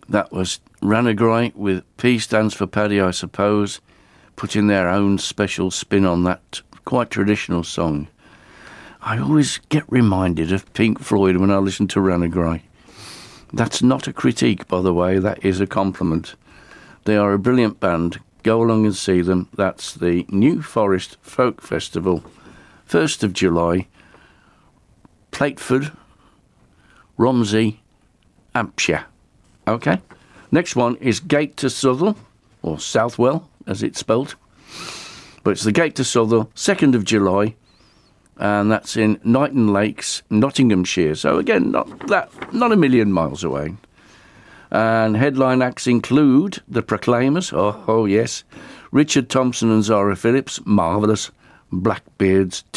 That was Ranagrai with P stands for Paddy, I suppose, putting their own special spin on that quite traditional song. I always get reminded of Pink Floyd when I listen to Ranagrai. That's not a critique, by the way, that is a compliment. They are a brilliant band. Go along and see them. That's the New Forest Folk Festival, 1st of July, Plateford, Romsey, Hampshire. Okay? Next one is Gate to Southwell, or Southwell, as it's spelt. But it's the Gate to Southwell, 2nd of July, and that's in Knighton Lakes, Nottinghamshire. So again, not a million miles away. And headline acts include the Proclaimers, oh yes, Richard Thompson and Zara Phillips, marvellous, Blackbeards,